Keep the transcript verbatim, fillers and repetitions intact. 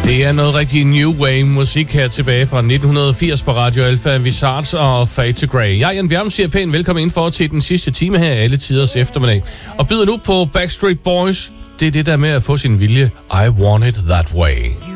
Det er noget rigtig new wave musik her tilbage fra nitten firs på Radio Alpha, Visage og Fade to Grey. Jeg, Jan Bjerm, siger pænt velkommen ind for til den sidste time her alle tiders eftermiddag. Og byder nu på Backstreet Boys. Det er det der med at få sin vilje. I want it that way.